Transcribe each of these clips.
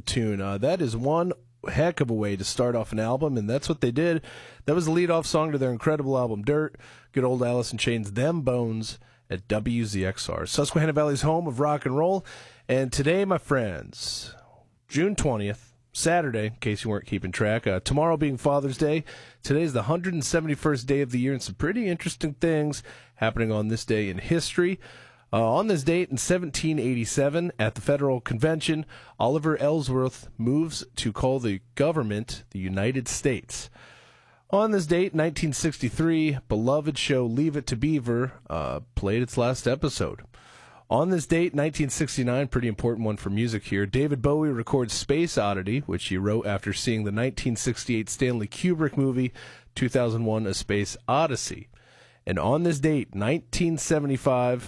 the tune. That is one heck of a way to start off an album, and that's what they did. That was the lead-off song to their incredible album, Dirt. Good old Alice in Chains' Them Bones at WZXR, Susquehanna Valley's home of rock and roll. And today, my friends, June 20th, Saturday, in case you weren't keeping track, tomorrow being Father's Day, today's the 171st day of the year, and some pretty interesting things happening on this day in history. On this date in 1787, at the Federal Convention, Oliver Ellsworth moves to call the government the United States. On this date, 1963, beloved show Leave It to Beaver played its last episode. On this date, 1969, pretty important one for music here, David Bowie records Space Oddity, which he wrote after seeing the 1968 Stanley Kubrick movie, 2001: A Space Odyssey. And on this date, 1975,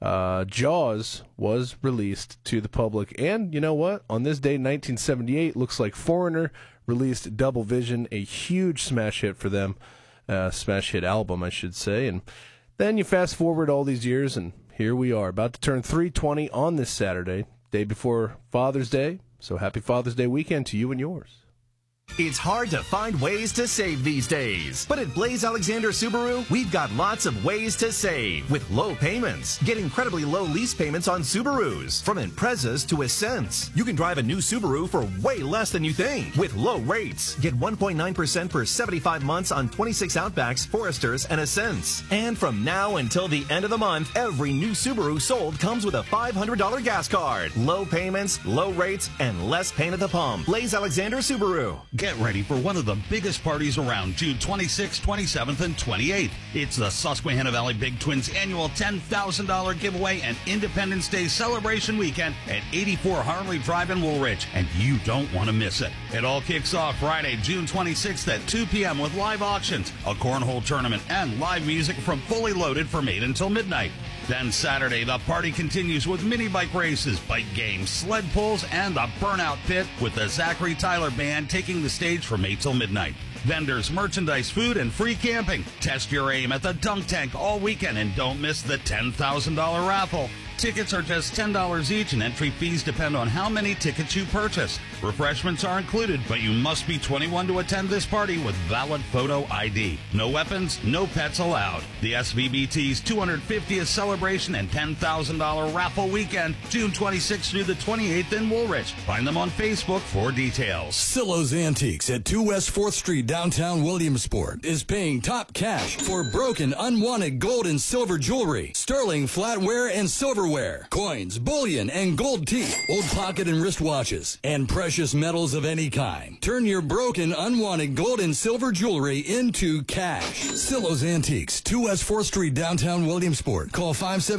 Jaws was released to the public. And you know what? On this day, 1978, looks like Foreigner released Double Vision, a huge smash hit for them. Smash hit album, I should say. And then you fast forward all these years, and here we are, about to turn 320 on this Saturday, day before Father's Day. So happy Father's Day weekend to you and yours. It's hard to find ways to save these days. But at Blaze Alexander Subaru, we've got lots of ways to save with low payments. Get incredibly low lease payments on Subarus, from Imprezas to Ascents. You can drive a new Subaru for way less than you think with low rates. Get 1.9% for 75 months on 26 Outbacks, Foresters, and Ascents. And from now until the end of the month, every new Subaru sold comes with a $500 gas card. Low payments, low rates, and less pain at the pump. Blaze Alexander Subaru. Get ready for one of the biggest parties around, June 26th, 27th, and 28th. It's the Susquehanna Valley Big Twins annual $10,000 giveaway and Independence Day celebration weekend at 84 Harley Drive in Woolwich, and you don't want to miss it. It all kicks off Friday, June 26th at 2 p.m. with live auctions, a cornhole tournament, and live music from Fully Loaded from 8 until midnight. Then Saturday, the party continues with mini bike races, bike games, sled pulls, and the Burnout Pit with the Zachary Tyler Band taking the stage from 8 till midnight. Vendors, merchandise, food, and free camping. Test your aim at the Dunk Tank all weekend and don't miss the $10,000 raffle. Tickets are just $10 each, and entry fees depend on how many tickets you purchase. Refreshments are included, but you must be 21 to attend this party with valid photo ID. No weapons, no pets allowed. The SVBT's 250th celebration and $10,000 raffle weekend, June 26th through the 28th in Woolwich. Find them on Facebook for details. Silo's Antiques at 2 West 4th Street, downtown Williamsport, is paying top cash for broken, unwanted gold and silver jewelry, sterling flatware and silverware, coins, bullion, and gold teeth, old pocket and wrist watches, and precious metals of any kind. Turn your broken, unwanted gold and silver jewelry into cash. Silo's Antiques, 2 West 4th Street, downtown Williamsport. Call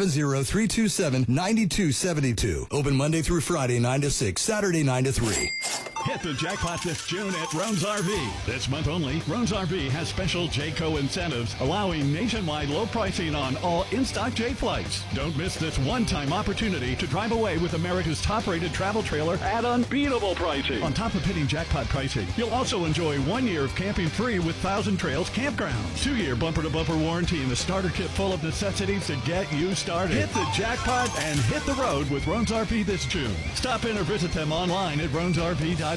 570-327-9272. Open Monday through Friday, 9 to 6, Saturday, 9 to 3. Hit the jackpot this June at Roan's RV. This month only, Roan's RV has special Jayco incentives, allowing nationwide low pricing on all in-stock J flights. Don't miss this one-time opportunity to drive away with America's top-rated travel trailer at unbeatable pricing. On top of hitting jackpot pricing, you'll also enjoy 1 year of camping free with Thousand Trails Campgrounds, 2-year bumper-to-bumper warranty, and a starter kit full of necessities to get you started. Hit the jackpot and hit the road with Roan's RV this June. Stop in or visit them online at roansrv.com.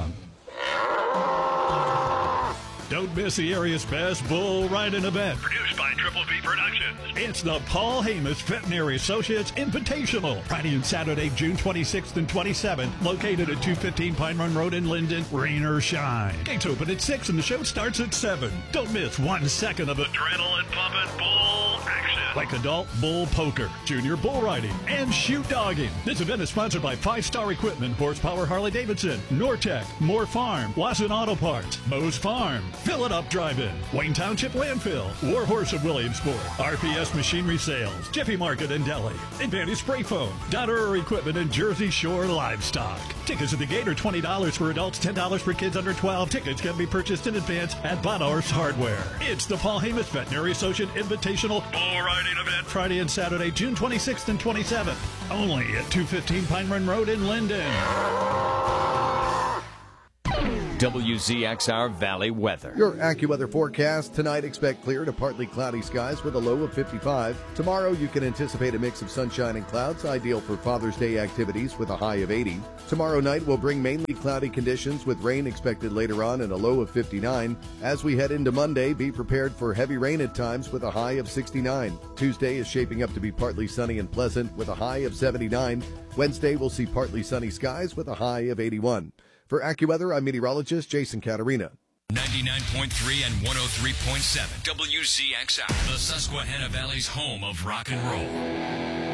Don't miss the area's best bull riding event. Produced by Triple B Productions. It's the Paul Hamas Veterinary Associates Invitational. Friday and Saturday, June 26th and 27th. Located at 215 Pine Run Road in Linden. Rain or shine. Gates open at 6 and the show starts at 7. Don't miss 1 second of adrenaline pumping bull action. Like adult bull poker, junior bull riding, and shoot dogging. This event is sponsored by 5-Star Equipment, Horsepower Harley-Davidson, Nortec, Moore Farm, Wasson Auto Parts, Moe's Farm, Fill It Up Drive-In, Wayne Township Landfill, War Horse of Williamsport, RPS Machinery Sales, Jiffy Market and Deli, Advantage Spray Foam, Dotterer Equipment, and Jersey Shore Livestock. Tickets at the gate are $20 for adults, $10 for kids under 12. Tickets can be purchased in advance at Bonhorse Hardware. It's the Paul Hamas Veterinary Associate Invitational Bull Riding Event, Friday and Saturday, June 26th and 27th. Only at 215 Pine Run Road in Linden. WZXR Valley weather. Your AccuWeather forecast tonight: expect clear to partly cloudy skies with a low of 55. Tomorrow you can anticipate a mix of sunshine and clouds, ideal for Father's Day activities with a high of 80. Tomorrow night will bring mainly cloudy conditions with rain expected later on and a low of 59. As we head into Monday, be prepared for heavy rain at times with a high of 69. Tuesday is shaping up to be partly sunny and pleasant with a high of 79. Wednesday will see partly sunny skies with a high of 81. For AccuWeather, I'm meteorologist Jason Caterina. 99.3 and 103.7 WZXR, the Susquehanna Valley's home of rock and roll.